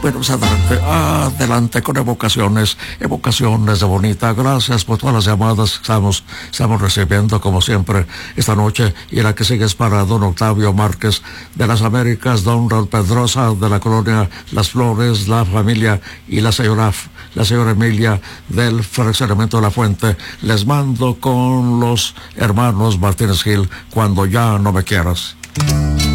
Bueno, pues adelante con evocaciones de Bonita. Gracias por todas las llamadas que estamos recibiendo, como siempre, esta noche. Y la que sigue es para don Octavio Márquez de las Américas, don Raúl Pedrosa de la colonia Las Flores, la familia y la señora Emilia del fraccionamiento de La Fuente. Les mando con los hermanos Martínez Gil, Cuando ya no me quieras.